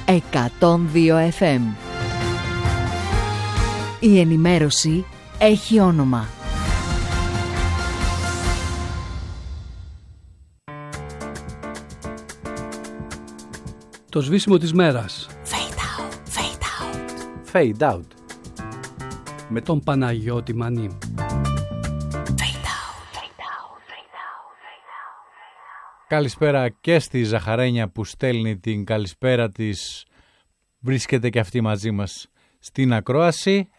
102 FM. Η ενημέρωση έχει όνομα. Το σβήσιμο της μέρας. Fade out, fade out. Fade out. Με τον Παναγιώτη Μανί. Καλησπέρα και στη Ζαχαρένια που στέλνει την καλησπέρα της. Βρίσκεται και αυτή μαζί μας στην ακρόαση.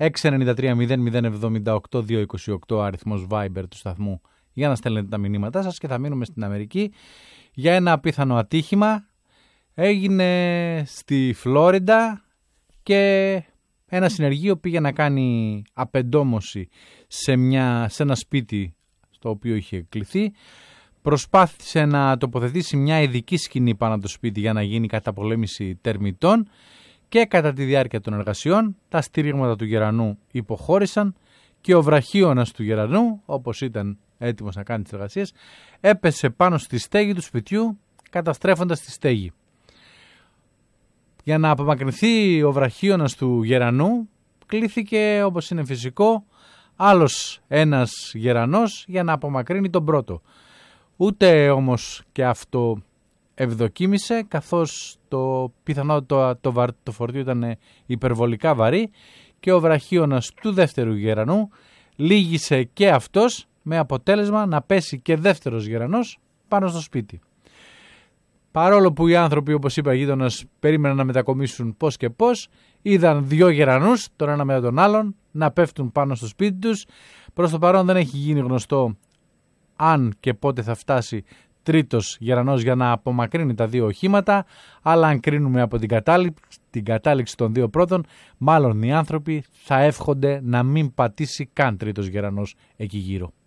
693-0078228 αριθμός Viber του σταθμού για να στέλνετε τα μηνύματά σας και θα μείνουμε στην Αμερική για ένα απίθανο ατύχημα. Έγινε στη Φλόριντα και ένα συνεργείο πήγε να κάνει απεντόμωση σε ένα σπίτι στο οποίο είχε κληθεί. Προσπάθησε να τοποθετήσει μια ειδική σκηνή πάνω από το σπίτι για να γίνει καταπολέμηση τερμιτών και κατά τη διάρκεια των εργασιών τα στήριγματα του γερανού υποχώρησαν και ο βραχίωνας του γερανού, όπως ήταν έτοιμος να κάνει τις εργασίες, έπεσε πάνω στη στέγη του σπιτιού καταστρέφοντας τη στέγη. Για να απομακρυνθεί ο βραχίωνας του γερανού κλήθηκε, όπως είναι φυσικό, άλλος ένας γερανός για να απομακρύνει τον πρώτο. Ούτε όμως και αυτό ευδοκίμησε, καθώς το πιθανό το φορτίο ήταν υπερβολικά βαρύ και ο βραχίωνας του δεύτερου γερανού λύγησε και αυτός, με αποτέλεσμα να πέσει και δεύτερος γερανός πάνω στο σπίτι. Παρόλο που οι άνθρωποι, όπως είπα, γείτονας περίμεναν να μετακομίσουν πώς και πώς, είδαν δύο γερανούς, τον ένα μετά τον άλλον, να πέφτουν πάνω στο σπίτι τους. Προς το παρόν δεν έχει γίνει γνωστό αν και πότε θα φτάσει τρίτος γερανός για να απομακρύνει τα δύο οχήματα, αλλά αν κρίνουμε από την κατάληξη των δύο πρώτων, μάλλον οι άνθρωποι θα εύχονται να μην πατήσει καν τρίτος γερανός εκεί γύρω.